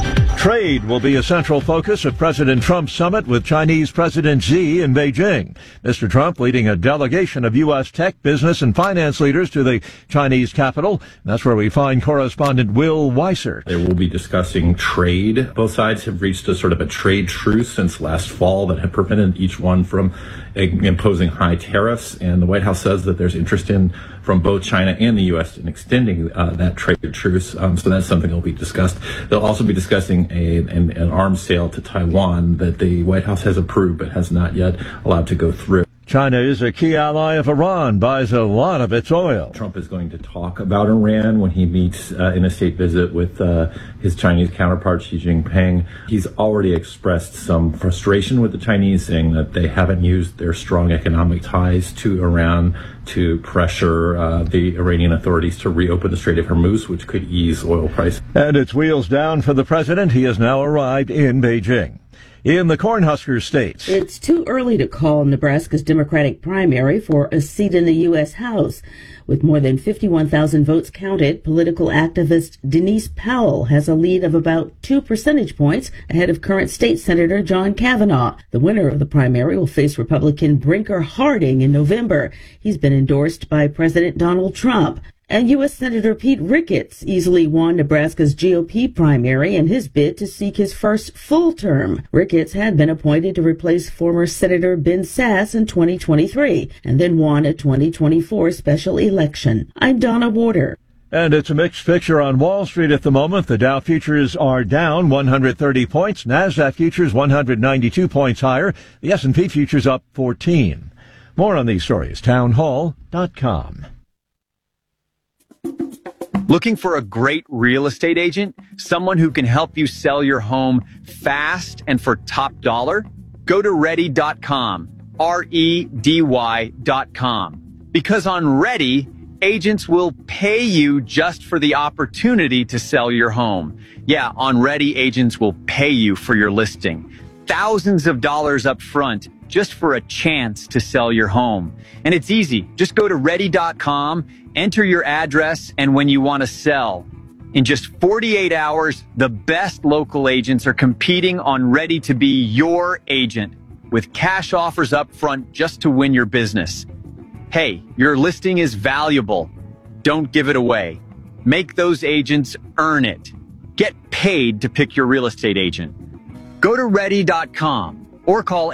Trade will be a central focus of President Trump's summit with Chinese President Xi in Beijing. Mr. Trump leading a delegation of U.S. tech, business, and finance leaders to the Chinese capital. That's where we find correspondent Will Weiser. They will be discussing trade. Both sides have reached a sort of a trade truce since last fall that have prevented each one from imposing high tariffs. And the White House says that there's interest from both China and the U.S. in extending that trade truce. So that's something that will be discussed. They'll also be discussing an arms sale to Taiwan that the White House has approved but has not yet allowed to go through. China is a key ally of Iran, buys a lot of its oil. Trump is going to talk about Iran when he meets in a state visit with his Chinese counterpart, Xi Jinping. He's already expressed some frustration with the Chinese, saying that they haven't used their strong economic ties to Iran to pressure the Iranian authorities to reopen the Strait of Hormuz, which could ease oil prices. And it's wheels down for the president. He has now arrived in Beijing. In the Cornhusker states, it's too early to call Nebraska's Democratic primary for a seat in the U.S. House. With more than 51,000 votes counted, political activist Denise Powell has a lead of about 2 percentage points ahead of current state senator John Kavanaugh. The winner of the primary will face Republican Brinker Harding in November. He's been endorsed by President Donald Trump. And U.S. Senator Pete Ricketts easily won Nebraska's GOP primary in his bid to seek his first full term. Ricketts had been appointed to replace former Senator Ben Sasse in 2023 and then won a 2024 special election. I'm Donna Warder. And it's a mixed picture on Wall Street at the moment. The Dow futures are down 130 points. NASDAQ futures 192 points higher. The S&P futures up 14. More on these stories, townhall.com. Looking for a great real estate agent? Someone who can help you sell your home fast and for top dollar? Go to Ready.com, REDY.com. Because on Ready, agents will pay you just for the opportunity to sell your home. Yeah, on Ready, agents will pay you for your listing. Thousands of dollars up front just for a chance to sell your home. And it's easy. Just go to Ready.com, enter your address, and when you want to sell. In just 48 hours, the best local agents are competing on Ready to be your agent with cash offers up front just to win your business. Hey, your listing is valuable. Don't give it away. Make those agents earn it. Get paid to pick your real estate agent. Go to ready.com or call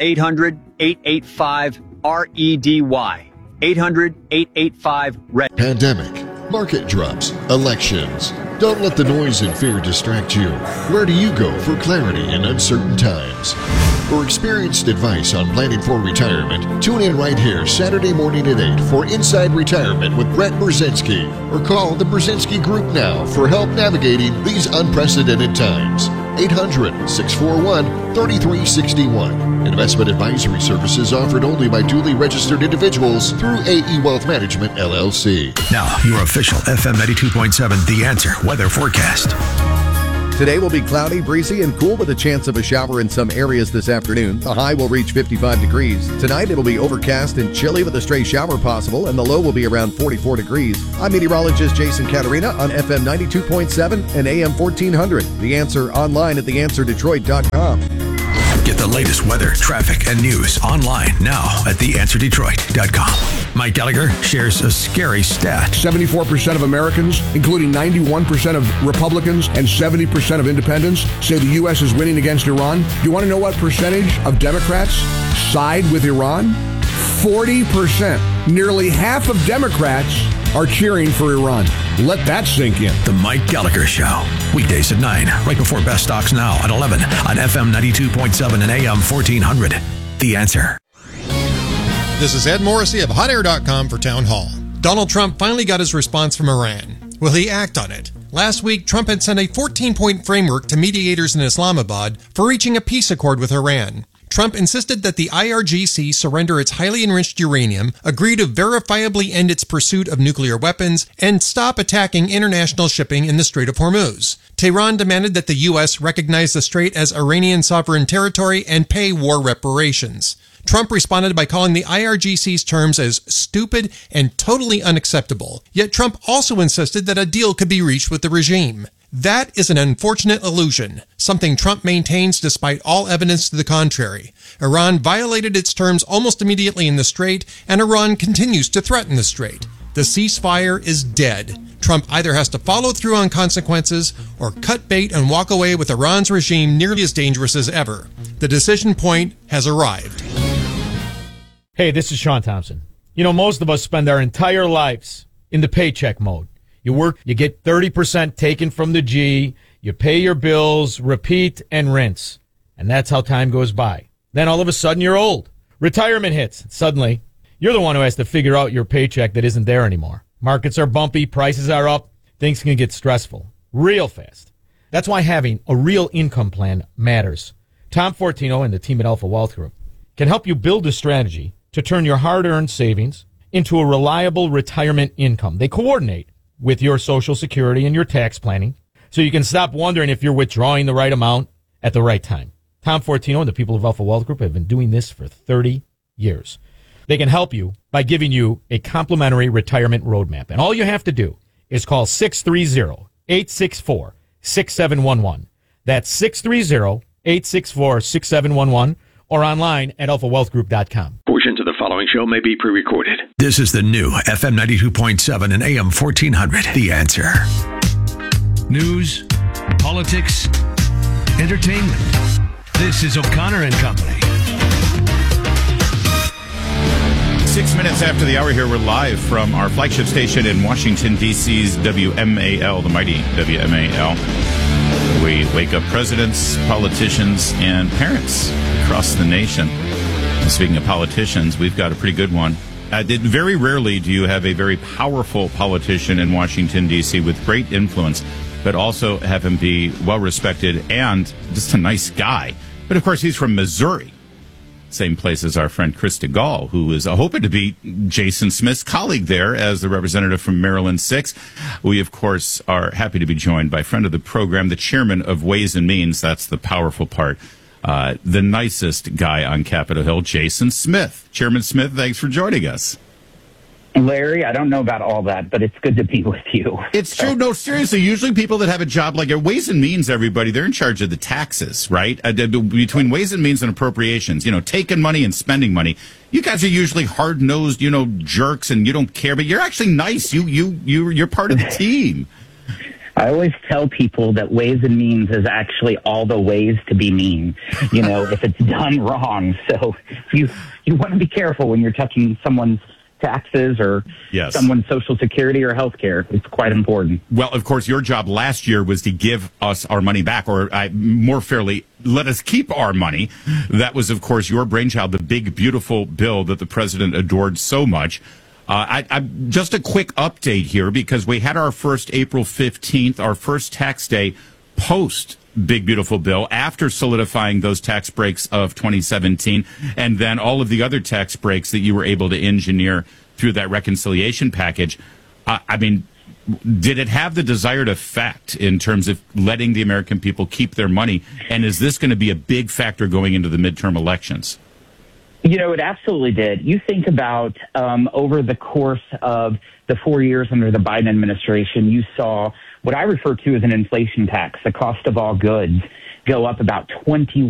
800-885-REDY. 800-885-REDY. Pandemic, market drops, elections. Don't let the noise and fear distract you. Where do you go for clarity in uncertain times? For experienced advice on planning for retirement, tune in right here Saturday morning at 8 for Inside Retirement with Brett Brzezinski, or call the Brzezinski Group now for help navigating these unprecedented times. 800-641-3361. Investment advisory services offered only by duly registered individuals through AE Wealth Management, LLC. Now, your official FM 92.7 The Answer weather forecast. Today will be cloudy, breezy, and cool with a chance of a shower in some areas this afternoon. The high will reach 55 degrees. Tonight it'll be overcast and chilly with a stray shower possible, and the low will be around 44 degrees. I'm meteorologist Jason Caterina on FM 92.7 and AM 1400. The Answer online at theanswerdetroit.com. Get the latest weather, traffic, and news online now at theanswerdetroit.com. Mike Gallagher shares a scary stat. 74% of Americans, including 91% of Republicans and 70% of independents, say the U.S. is winning against Iran. Do you want to know what percentage of Democrats side with Iran? 40%. Nearly half of Democrats are cheering for Iran. Let that sink in. The Mike Gallagher Show. Weekdays at 9, right before Best Stocks Now at 11 on FM 92.7 and AM 1400. The Answer. This is Ed Morrissey of HotAir.com for Town Hall. Donald Trump finally got his response from Iran. Will he act on it? Last week, Trump had sent a 14-point framework to mediators in Islamabad for reaching a peace accord with Iran. Trump insisted that the IRGC surrender its highly enriched uranium, agree to verifiably end its pursuit of nuclear weapons, and stop attacking international shipping in the Strait of Hormuz. Tehran demanded that the U.S. recognize the strait as Iranian sovereign territory and pay war reparations. Trump responded by calling the IRGC's terms as stupid and totally unacceptable. Yet Trump also insisted that a deal could be reached with the regime. That is an unfortunate illusion, something Trump maintains despite all evidence to the contrary. Iran violated its terms almost immediately in the strait, and Iran continues to threaten the strait. The ceasefire is dead. Trump either has to follow through on consequences or cut bait and walk away with Iran's regime nearly as dangerous as ever. The decision point has arrived. Hey, this is Sean Thompson. You know, most of us spend our entire lives in the paycheck mode. You work, you get 30% taken from the G, you pay your bills, repeat and rinse. And that's how time goes by. Then all of a sudden you're old. Retirement hits. Suddenly, you're the one who has to figure out your paycheck that isn't there anymore. Markets are bumpy, prices are up, things can get stressful real fast. That's why having a real income plan matters. Tom Fortino and the team at Alpha Wealth Group can help you build a strategy to turn your hard-earned savings into a reliable retirement income. They coordinate with your Social Security and your tax planning, so you can stop wondering if you're withdrawing the right amount at the right time. Tom Fortino and the people of Alpha Wealth Group have been doing this for 30 years. They can help you by giving you a complimentary retirement roadmap. And all you have to do is call 630-864-6711. That's 630-864-6711 or online at alphawealthgroup.com. Portions of the following show may be pre-recorded. This is the new FM 92.7 and AM 1400. The Answer. News, politics, entertainment. This is O'Connor and Company. 6 minutes after the hour here, we're live from our flagship station in Washington, D.C.'s WMAL, the mighty WMAL. We wake up presidents, politicians, and parents across the nation. And speaking of politicians, we've got a pretty good one. Very rarely do you have a very powerful politician in Washington, D.C. with great influence, but also have him be well-respected and just a nice guy. But, of course, he's from Missouri. Same place as our friend Chris DeGaulle, who is hoping to be Jason Smith's colleague there as the representative from Maryland 6. We, of course, are happy to be joined by friend of the program, the chairman of Ways and Means. That's the powerful part. The nicest guy on Capitol Hill, Jason Smith. Chairman Smith, thanks for joining us. Larry, I don't know about all that, but it's good to be with you. It's true. No, seriously, usually people that have a job like Ways and Means, everybody, they're in charge of the taxes, right? Between Ways and Means and Appropriations, taking money and spending money. You guys are usually hard-nosed, jerks, and you don't care, but you're actually nice. You're part of the team. I always tell people that Ways and Means is actually all the ways to be mean, if it's done wrong. So you want to be careful when you're touching someone's taxes or someone's Social Security or health care. It's quite important. Well, of course, your job last year was to give us our money back, or more fairly, let us keep our money. That was, of course, your brainchild, the big, beautiful bill that the president adored so much. Just a quick update here, because we had our first April 15th, our first tax day post Big Beautiful Bill, after solidifying those tax breaks of 2017, and then all of the other tax breaks that you were able to engineer through that reconciliation package. Did it have the desired effect in terms of letting the American people keep their money? And is this going to be a big factor going into the midterm elections? It absolutely did. You think about over the course of the 4 years under the Biden administration, you saw what I refer to as an inflation tax, the cost of all goods, go up about 21%.